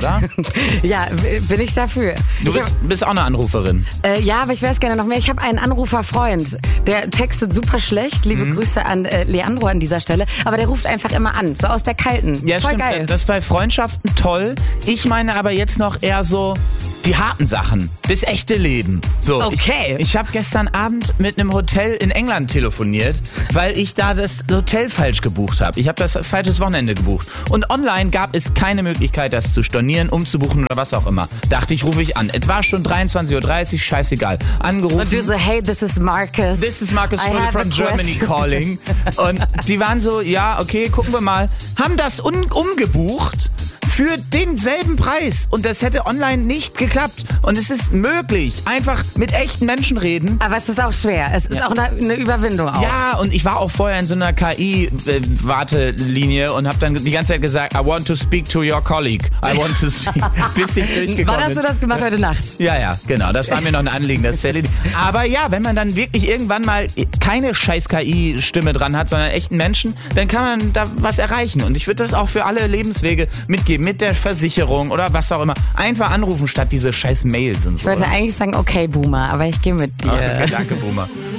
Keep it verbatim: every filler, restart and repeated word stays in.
oder? Ja, bin ich dafür. Du ich bist, hab, bist auch eine Anruferin. äh, ja, aber ich weiß gerne noch mehr. Ich habe einen Anruferfreund, der textet super schlecht. Liebe Mhm. Grüße an äh, Leandro an dieser Stelle. Aber der ruft einfach immer an, so aus der Kalten. Ja, Voll stimmt. geil. Das ist bei Freundschaften toll. Ich meine aber jetzt noch eher so die harten Sachen, das echte Leben. So, Okay. Ich, ich habe gestern Abend mit einem Hotel in England telefoniert, weil ich da das Hotel falsch gebucht habe. Ich habe das falsches Wochenende gebucht. Und online gab es keine Möglichkeit, das zu stornieren, umzubuchen oder was auch immer. Dachte ich, rufe ich an. Es war schon dreiundzwanzig Uhr dreißig, scheißegal. Angerufen. Und du so, hey, this is Marcus. This is Marcus I have from a Germany question. calling. Und die waren so, ja, okay, gucken wir mal. Haben das un- umgebucht für denselben Preis. Und das hätte online nicht geklappt. Und es ist möglich. Einfach mit echten Menschen reden. Aber es ist auch schwer. Es ist Ja. auch eine, eine Überwindung auch. Ja, und ich war auch vorher in so einer K I-Wartelinie und habe dann die ganze Zeit gesagt, I want to speak to your colleague. I want to speak. Bis ich durchgekommen Wann hast bin. du das gemacht heute Nacht? Ja, ja, genau. Das war mir noch ein Anliegen. Das ist erledigt. Aber ja, wenn man dann wirklich irgendwann mal keine scheiß K I-Stimme dran hat, sondern echten Menschen, dann kann man da was erreichen. Und ich würde das auch für alle Lebenswege mitgeben. Mit der Versicherung oder was auch immer. Einfach anrufen statt diese scheiß Mails und so. Ich wollte eigentlich sagen, okay, Boomer, aber ich gehe mit dir. Okay, danke, Boomer.